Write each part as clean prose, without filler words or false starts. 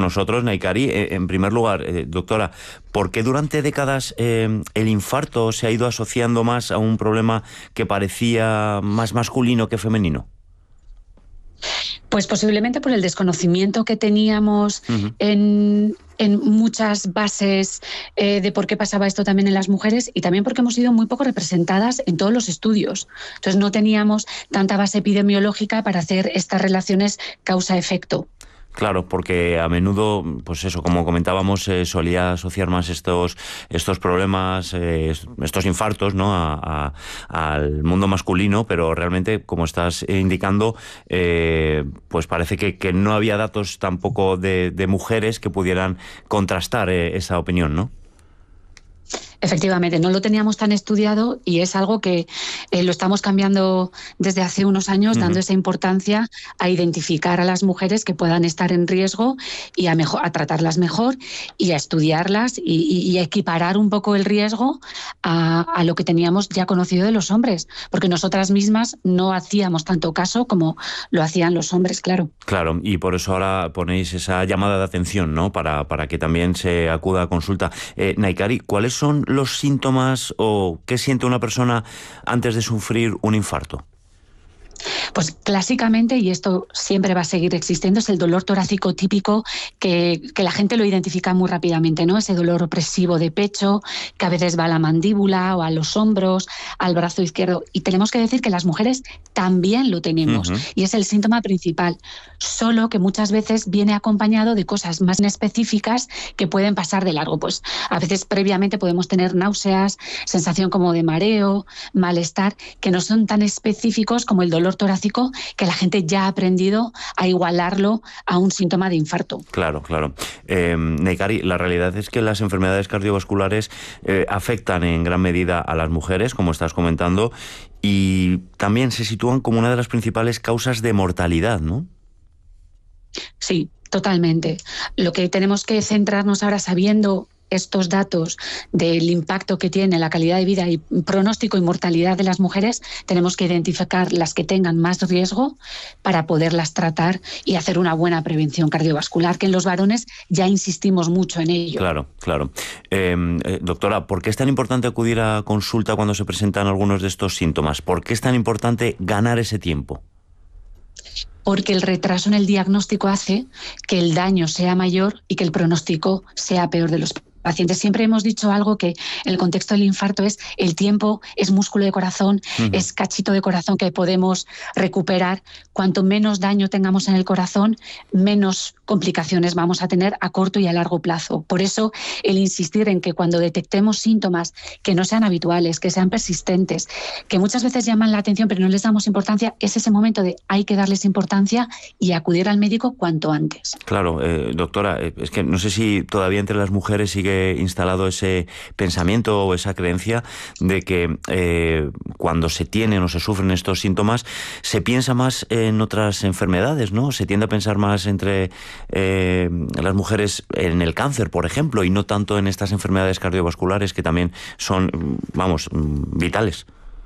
nosotros, Naikari. En primer lugar, doctora, ¿por qué durante décadas el infarto se ha ido asociando más a un problema que parecía más masculino que femenino? Pues posiblemente por el desconocimiento que teníamos en muchas bases de por qué pasaba esto también en las mujeres, y también porque hemos sido muy poco representadas en todos los estudios. Entonces no teníamos tanta base epidemiológica para hacer estas relaciones causa-efecto. Claro, porque a menudo, pues eso, como comentábamos, solía asociar más estos problemas, estos infartos, ¿no?, al mundo masculino, pero realmente, como estás indicando, pues parece que no había datos tampoco de mujeres que pudieran contrastar esa opinión, ¿no? Efectivamente, no lo teníamos tan estudiado, y es algo que lo estamos cambiando desde hace unos años, dando esa importancia a identificar a las mujeres que puedan estar en riesgo y a tratarlas mejor y a estudiarlas y a equiparar un poco el riesgo a lo que teníamos ya conocido de los hombres, porque nosotras mismas no hacíamos tanto caso como lo hacían los hombres, claro. Claro, y por eso ahora ponéis esa llamada de atención, ¿no?, para que también se acuda a consulta. Naikari, ¿cuáles son los síntomas o qué siente una persona antes de sufrir un infarto? Pues clásicamente, y esto siempre va a seguir existiendo, es el dolor torácico típico que la gente lo identifica muy rápidamente, ¿no? Ese dolor opresivo de pecho, que a veces va a la mandíbula o a los hombros, al brazo izquierdo. Y tenemos que decir que las mujeres también lo tenemos, y es el síntoma principal, solo que muchas veces viene acompañado de cosas más específicas que pueden pasar de largo. Pues a veces previamente podemos tener náuseas, sensación como de mareo, malestar, que no son tan específicos como el dolor torácico, que la gente ya ha aprendido a igualarlo a un síntoma de infarto. Claro, claro. Naikari, la realidad es que las enfermedades cardiovasculares afectan en gran medida a las mujeres, como estás comentando, y también se sitúan como una de las principales causas de mortalidad, ¿no? Sí, totalmente. Lo que tenemos que centrarnos ahora, sabiendo estos datos del impacto que tiene la calidad de vida y pronóstico y mortalidad de las mujeres, tenemos que identificar las que tengan más riesgo para poderlas tratar y hacer una buena prevención cardiovascular, que en los varones ya insistimos mucho en ello. Claro, claro. Doctora, ¿por qué es tan importante acudir a consulta cuando se presentan algunos de estos síntomas? ¿Por qué es tan importante ganar ese tiempo? Porque el retraso en el diagnóstico hace que el daño sea mayor y que el pronóstico sea peor de los pacientes. Siempre hemos dicho algo que en el contexto del infarto es: el tiempo es músculo de corazón, es cachito de corazón que podemos recuperar. Cuanto menos daño tengamos en el corazón, menos complicaciones vamos a tener a corto y a largo plazo. Por eso el insistir en que cuando detectemos síntomas que no sean habituales, que sean persistentes, que muchas veces llaman la atención pero no les damos importancia, es ese momento de hay que darles importancia y acudir al médico cuanto antes. Claro, doctora, es que no sé si todavía entre las mujeres sigue instalado ese pensamiento o esa creencia de que cuando se tienen o se sufren estos síntomas se piensa más en otras enfermedades, ¿no? Se tiende a pensar más entre las mujeres en el cáncer, por ejemplo, y no tanto en estas enfermedades cardiovasculares que también son, vamos, vitales.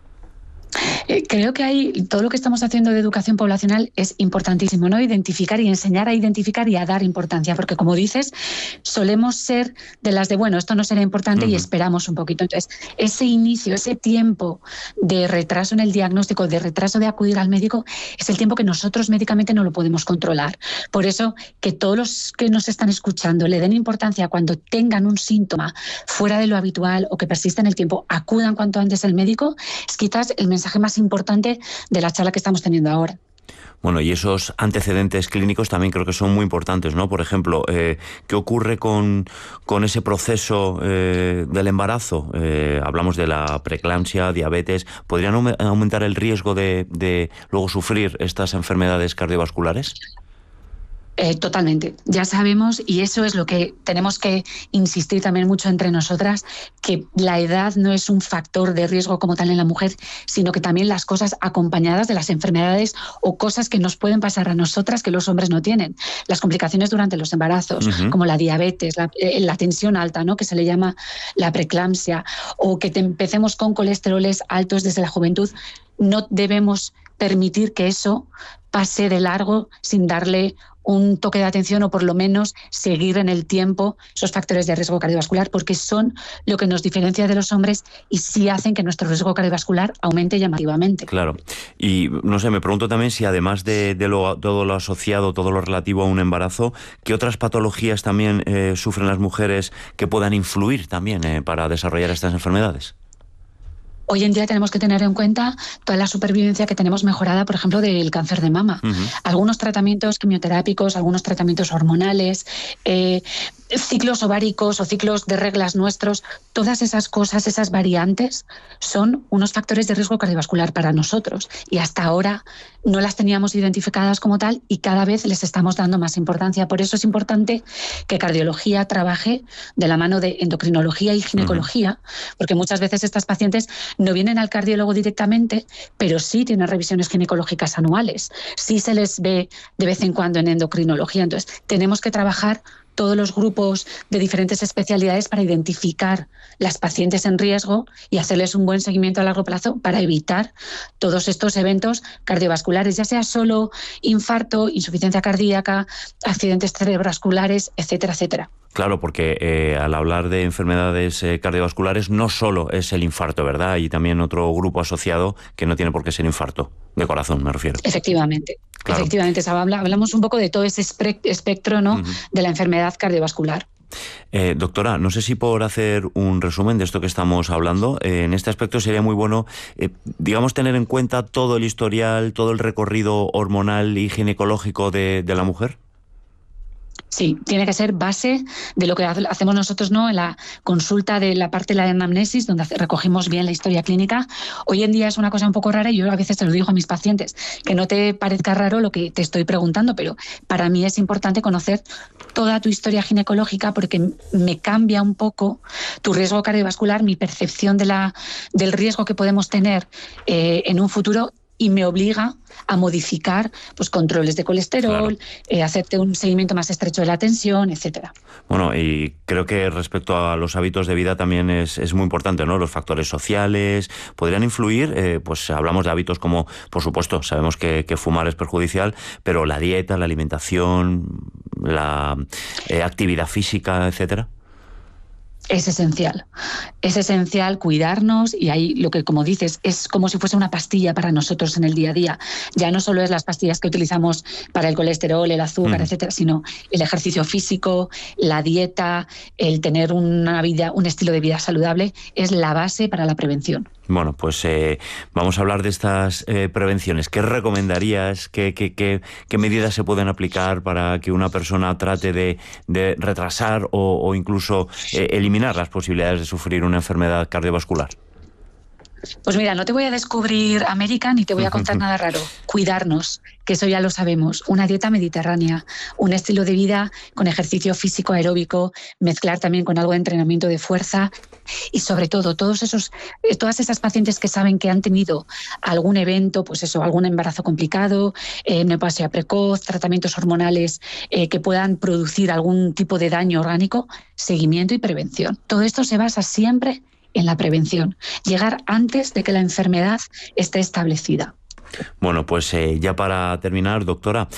Creo que todo lo que estamos haciendo de educación poblacional es importantísimo, ¿no? Identificar y enseñar a identificar y a dar importancia, porque como dices, solemos ser de las de, bueno, esto no será importante y esperamos un poquito. Entonces, ese inicio, ese tiempo de retraso en el diagnóstico, de retraso de acudir al médico, es el tiempo que nosotros médicamente no lo podemos controlar. Por eso, que todos los que nos están escuchando le den importancia cuando tengan un síntoma fuera de lo habitual o que persista en el tiempo, acudan cuanto antes al médico, es quizás el mensaje más importante de la charla que estamos teniendo ahora. Bueno, y esos antecedentes clínicos también creo que son muy importantes, ¿no? Por ejemplo, ¿qué ocurre con ese proceso del embarazo? Hablamos de la preeclampsia, diabetes. ¿Podrían aumentar el riesgo de luego sufrir estas enfermedades cardiovasculares? Totalmente. Ya sabemos, y eso es lo que tenemos que insistir también mucho entre nosotras, que la edad no es un factor de riesgo como tal en la mujer, sino que también las cosas acompañadas de las enfermedades o cosas que nos pueden pasar a nosotras que los hombres no tienen. Las complicaciones durante los embarazos, como la diabetes, la tensión alta, ¿no?, que se le llama la preeclampsia, o que empecemos con colesteroles altos desde la juventud. No debemos permitir que eso pase de largo sin darle un toque de atención o por lo menos seguir en el tiempo esos factores de riesgo cardiovascular, porque son lo que nos diferencia de los hombres y sí hacen que nuestro riesgo cardiovascular aumente llamativamente. Claro. Y no sé, me pregunto también si además de todo lo asociado, todo lo relativo a un embarazo, ¿qué otras patologías también sufren las mujeres que puedan influir también para desarrollar estas enfermedades? Hoy en día tenemos que tener en cuenta toda la supervivencia que tenemos mejorada, por ejemplo, del cáncer de mama. Algunos tratamientos quimioterápicos, algunos tratamientos hormonales, ciclos ováricos o ciclos de reglas nuestros, todas esas cosas, esas variantes, son unos factores de riesgo cardiovascular para nosotros. Y hasta ahora no las teníamos identificadas como tal y cada vez les estamos dando más importancia. Por eso es importante que cardiología trabaje de la mano de endocrinología y ginecología, porque muchas veces estas pacientes no vienen al cardiólogo directamente, pero sí tienen revisiones ginecológicas anuales. Sí se les ve de vez en cuando en endocrinología. Entonces, tenemos que trabajar todos los grupos de diferentes especialidades para identificar las pacientes en riesgo y hacerles un buen seguimiento a largo plazo para evitar todos estos eventos cardiovasculares, ya sea solo infarto, insuficiencia cardíaca, accidentes cerebrovasculares, etcétera, etcétera. Claro, porque al hablar de enfermedades cardiovasculares no solo es el infarto, ¿verdad? Hay también otro grupo asociado que no tiene por qué ser infarto, de corazón me refiero. Efectivamente. Claro. Efectivamente, hablamos un poco de todo ese espectro, ¿no? De la enfermedad cardiovascular. Doctora, no sé si por hacer un resumen de esto que estamos hablando, en este aspecto sería muy bueno, digamos, tener en cuenta todo el historial, todo el recorrido hormonal y ginecológico de la mujer. Sí, tiene que ser base de lo que hacemos nosotros, ¿no? En la consulta de la parte de la anamnesis, donde recogemos bien la historia clínica. Hoy en día es una cosa un poco rara y yo a veces te lo digo a mis pacientes, que no te parezca raro lo que te estoy preguntando, pero para mí es importante conocer toda tu historia ginecológica porque me cambia un poco tu riesgo cardiovascular, mi percepción del riesgo que podemos tener en un futuro, y me obliga a modificar pues controles de colesterol, claro, hacerte un seguimiento más estrecho de la tensión, etcétera. Bueno, y creo que respecto a los hábitos de vida también es muy importante, ¿no? Los factores sociales podrían influir, pues hablamos de hábitos como, por supuesto, sabemos que fumar es perjudicial, pero la dieta, la alimentación, la actividad física, etcétera. Es esencial cuidarnos y ahí lo que, como dices, es como si fuese una pastilla para nosotros en el día a día. Ya no solo es las pastillas que utilizamos para el colesterol, el azúcar, etcétera, sino el ejercicio físico, la dieta, el tener un estilo de vida saludable es la base para la prevención. Bueno, pues vamos a hablar de estas prevenciones. ¿Qué recomendarías? ¿Qué medidas se pueden aplicar para que una persona trate de retrasar o incluso eliminar las posibilidades de sufrir una enfermedad cardiovascular? Pues mira, no te voy a descubrir América ni te voy a contar nada raro. Cuidarnos, que eso ya lo sabemos. Una dieta mediterránea, un estilo de vida con ejercicio físico aeróbico, mezclar también con algo de entrenamiento de fuerza y sobre todo todas esas pacientes que saben que han tenido algún evento, pues eso, algún embarazo complicado, menopausia precoz, tratamientos hormonales que puedan producir algún tipo de daño orgánico, seguimiento y prevención. Todo esto se basa siempre en la prevención, llegar antes de que la enfermedad esté establecida. Bueno, pues ya para terminar, doctora,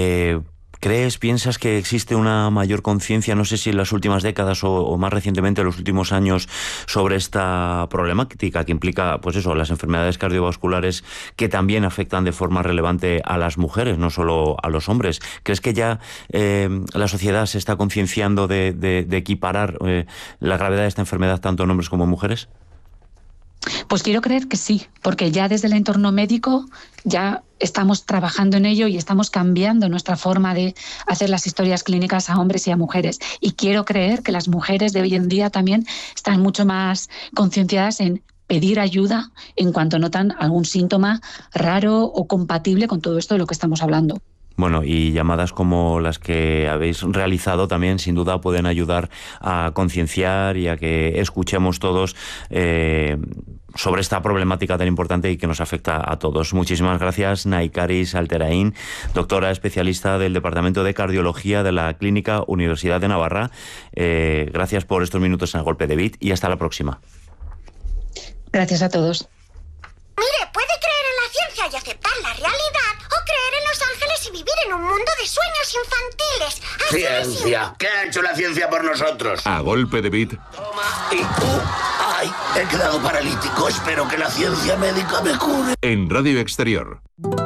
piensas que existe una mayor conciencia, no sé si en las últimas décadas o más recientemente en los últimos años, sobre esta problemática que implica, pues eso, las enfermedades cardiovasculares que también afectan de forma relevante a las mujeres, no solo a los hombres? ¿Crees que ya la sociedad se está concienciando de equiparar la gravedad de esta enfermedad tanto en hombres como en mujeres? Pues quiero creer que sí, porque ya desde el entorno médico ya estamos trabajando en ello y estamos cambiando nuestra forma de hacer las historias clínicas a hombres y a mujeres. Y quiero creer que las mujeres de hoy en día también están mucho más concienciadas en pedir ayuda en cuanto notan algún síntoma raro o compatible con todo esto de lo que estamos hablando. Bueno, y llamadas como las que habéis realizado también sin duda pueden ayudar a concienciar y a que escuchemos todos sobre esta problemática tan importante y que nos afecta a todos. Muchísimas gracias, Naikaris Alterain, doctora especialista del Departamento de Cardiología de la Clínica Universidad de Navarra. Gracias por estos minutos en El Golpe de Bit y hasta la próxima. Gracias a todos. Mire, puede creer en la ciencia y aceptar la realidad o creer en los ángeles y vivir en un mundo de sueños infantiles. Ciencia. ¿Qué ha hecho la ciencia por nosotros? A golpe de beat. Toma. ¿Y tú? Ay, he quedado paralítico. Espero que la ciencia médica me cure. En Radio Exterior.